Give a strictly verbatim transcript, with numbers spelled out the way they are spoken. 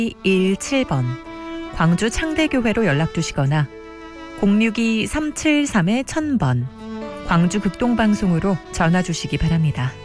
일칠 번 광주 창대교회로 연락주시거나 공육이 삼칠삼 천 번 광주 극동방송으로 전화주시기 바랍니다.